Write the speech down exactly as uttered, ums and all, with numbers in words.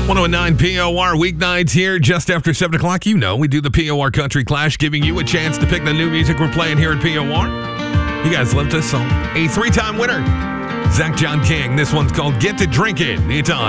one oh nine P O R weeknights here just after seven o'clock. You know, we do the P O R Country Clash, giving you a chance to pick the new music we're playing here at P O R. You guys left us song. A three-time winner, Zach John King. This one's called Get to Drinking. It's on